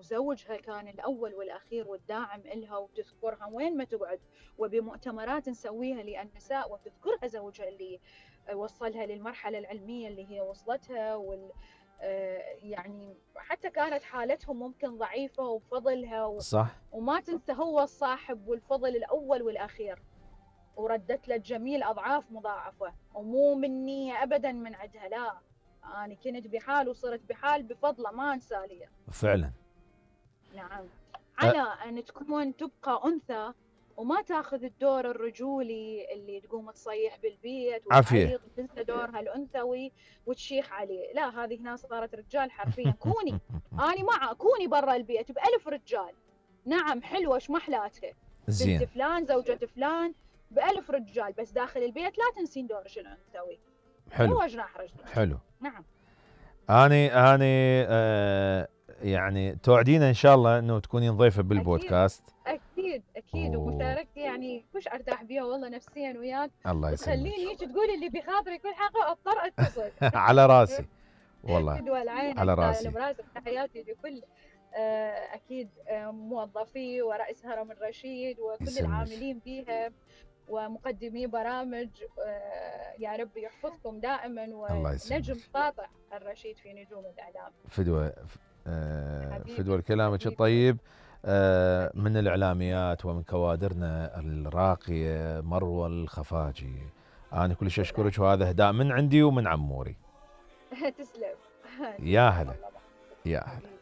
وزوجها كان الأول والأخير والداعم إلها، وتذكرها وين ما تقعد، وبمؤتمرات نسويها للنساء وتذكرها زوجها اللي وصلها للمرحلة العلمية اللي هي وصلتها. يعني حتى كانت حالتهم ممكن ضعيفة وبفضلها صح. وما تنسى هو الصاحب والفضل الأول والأخير، وردت له جميل أضعاف مضاعفة، ومو مني أبدا من عندها، لا، أنا كنت بحال وصرت بحال بفضله، ما أنسى لي. فعلا. نعم. أ... على أن تبقى أنثى وما تاخذ الدور الرجولي اللي تقوم تصيح بالبيت عافية. وتعيط وتنسى دورها الأنثوي وتشيخ عليه، لا، هذه هنا صارت رجال حرفيا. كوني، أنا مع كوني برا البيت بألف رجال، نعم حلوة شمحلاتها، بنت زين. فلان زوجة فلان بألف رجال، بس داخل البيت لا تنسين دورك الأنثوي، حلو. هو جناح رجلك. حلو. نعم. اني يعني توعدينا ان شاء الله انه تكونين ضيفة أكيد بالبودكاست. أكيد أكيد، و... ومشاركتي يعني كلش أرتاح بيها والله نفسيا وياك، الله يسلمك. وتخليني هيك تقولي اللي بخاطري كل حاجة أضطر أتصل. على راسي والله. فدوى العين على سالم راسي. براسك، تحياتي لكل أكيد موظفي ورئيس هرم الرشيد وكل يسلمك. العاملين بيها ومقدمي برامج، يا رب يحفظكم دائما، الله ونجم يسلمك. ساطع الرشيد في نجوم الإعلام. فدوى. فدوى حبيبي كلامك حبيبي الطيب. حبيبي. من الإعلاميات ومن كوادرنا الراقية مروة الخفاجي. أنا كل شيء الله أشكرك، وهذا إهداء من عندي ومن عموري. تسلم. يا تسلم هلا. والله. يا هلا. حبيبي.